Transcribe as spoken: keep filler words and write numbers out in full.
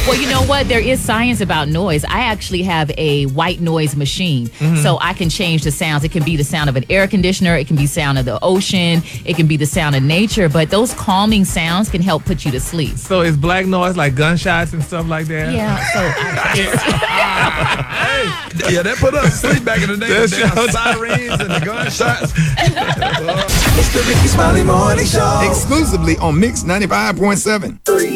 Well, you know what? There is science about noise. I actually have a white noise machine, mm-hmm. so I can change the sounds. It can be the sound of an air conditioner. It can be sound of the ocean. It can be the sound of nature. But those calming sounds can help put you to sleep. So is black noise like gunshots and stuff like that? Yeah. So I, hey, yeah, that put us to sleep back in the day. The damn sirens and the gunshots. It's the Ricky Smiley Morning Show. Exclusively on Mix ninety-five point seven.